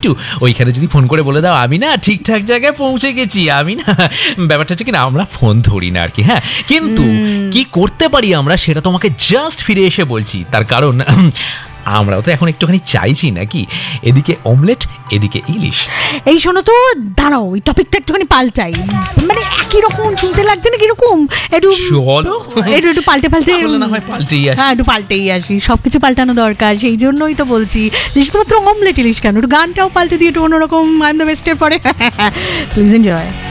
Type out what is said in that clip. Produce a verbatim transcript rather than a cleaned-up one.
একটু ওইখানে যদি ফোন করে বলে দাও আমি না ঠিকঠাক জায়গায় পৌঁছে গেছি, আমি না ব্যাপারটা হচ্ছে কি না আমরা ফোন ধরি না আর কি। হ্যাঁ, কিন্তু কি করতে পারি আমরা সেটা তোমাকে জাস্ট ফিরে এসে বলছি। তার কারণ আমরাও তো এখন একটুখানি চাইছি নাকি, এদিকে অমলেট এদিকে ইলিশ। এই শোনো তো, দাঁড়াও ওই টপিকটা একটুখানি পাল্টাই, মানে একই রকম শুনতে লাগছে না কিরকম, একটু চলো একটু একটু পাল্টে পাল্টে না হয় পাল্টেই আসি। হ্যাঁ একটু পাল্টেই আসি, সবকিছু পাল্টানো দরকার, সেই জন্যই তো বলছি যে শুধুমাত্র অমলেট ইলিশ কেন, একটু গানটাও পাল্টে দিয়ে একটু অন্যরকম আই এম দ্য বেস্টের পরে প্লিজ এনজয়।